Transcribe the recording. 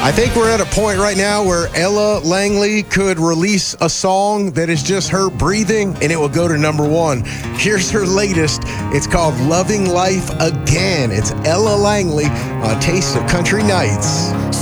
I think we're at a point right now where Ella Langley could release a song that is just her breathing and it will go to number one. Here's her latest. It's called Loving Life Again. It's Ella Langley on Taste of Country Nights.